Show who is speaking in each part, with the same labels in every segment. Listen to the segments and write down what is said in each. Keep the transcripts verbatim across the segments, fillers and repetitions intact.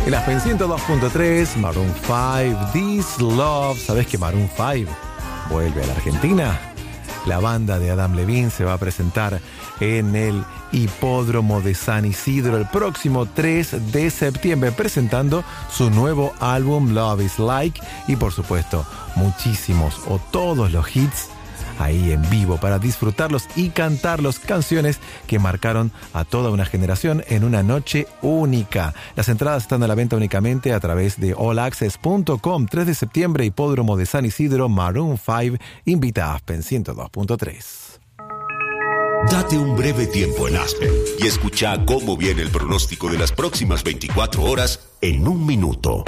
Speaker 1: En Aspen ciento dos punto tres, Maroon cinco, This Love. ¿Sabés que Maroon cinco vuelve a la Argentina? La banda de Adam Levine se va a presentar en el Hipódromo de San Isidro el próximo tres de septiembre, presentando su nuevo álbum Love is Like y, por supuesto, muchísimos o todos los hits ahí en vivo para disfrutarlos y cantarlos, canciones que marcaron a toda una generación en una noche única. Las entradas están a la venta únicamente a través de all access punto com. tres de septiembre, Hipódromo de San Isidro, Maroon cinco invita a Aspen ciento dos punto tres.
Speaker 2: Date un breve tiempo en Aspen y escucha cómo viene el pronóstico de las próximas veinticuatro horas en un minuto.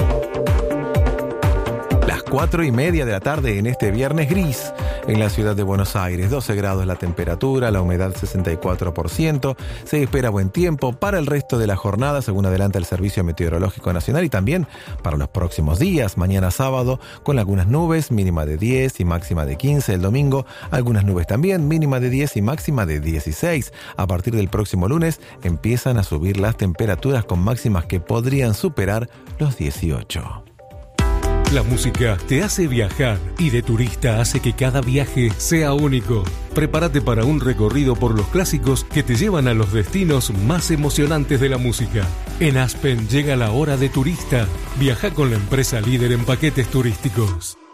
Speaker 1: Las cuatro y media de la tarde en este viernes gris en la ciudad de Buenos Aires. doce grados la temperatura, la humedad sesenta y cuatro por ciento. Se espera buen tiempo para el resto de la jornada, según adelanta el Servicio Meteorológico Nacional, y también para los próximos días. Mañana sábado con algunas nubes, mínima de diez y máxima de quince. El domingo algunas nubes también, mínima de diez y máxima de dieciséis. A partir del próximo lunes empiezan a subir las temperaturas con máximas que podrían superar los dieciocho.
Speaker 3: La música te hace viajar y de turista hace que cada viaje sea único. Prepárate para un recorrido por los clásicos que te llevan a los destinos más emocionantes de la música. En Aspen llega la hora de turista. Viaja con la empresa líder en paquetes turísticos.